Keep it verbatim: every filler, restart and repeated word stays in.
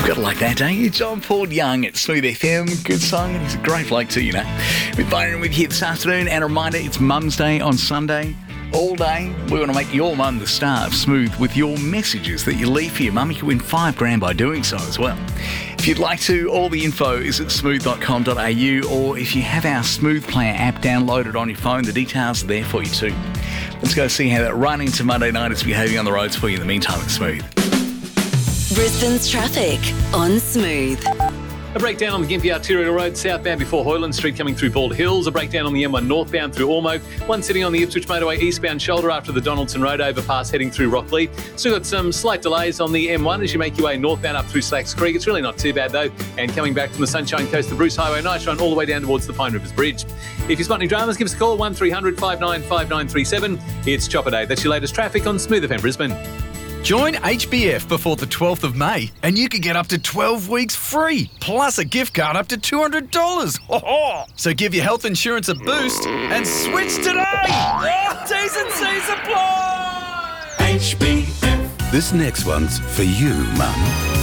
You've got to like that, don't you? John Paul Young at Smooth F M. Good song, and he's a great bloke too, you know. With Byron with you this afternoon, and a reminder, it's Mum's Day on Sunday. All day, we want to make your mum the star of Smooth with your messages that you leave for your mum. You can win five grand by doing so as well. If you'd like to, all the info is at smooth dot com dot a u, or if you have our Smooth Player app downloaded on your phone, the details are there for you too. Let's go see how that run into Monday night is behaving on the roads for you. In the meantime, it's Smooth. Brisbane's traffic on Smooth. A breakdown on the Gympie Arterial Road southbound before Hoyland Street coming through Bald Hills. A breakdown on the M one northbound through Ormo. One sitting on the Ipswich Motorway eastbound shoulder after the Donaldson Road overpass heading through Rockley. Still got some slight delays on the M one as you make your way northbound up through Slacks Creek. It's really not too bad though. And coming back from the Sunshine Coast, the Bruce Highway nice run all the way down towards the Pine Rivers Bridge. If you spot any dramas, give us a call, one three hundred five nine five nine three seven. It's Chopper Day. That's your latest traffic on Smooth F M Brisbane. Join H B F before the twelfth of May and you could get up to twelve weeks free, plus a gift card up to two hundred dollars. So give your health insurance a boost and switch today. Oh, T's and C's apply. H B F. This next one's for you, Mum.